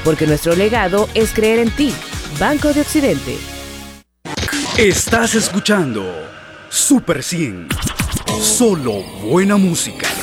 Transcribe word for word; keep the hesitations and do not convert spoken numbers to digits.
porque nuestro legado es creer en ti. Banco de Occidente. Estás escuchando Super cien. Solo buena música.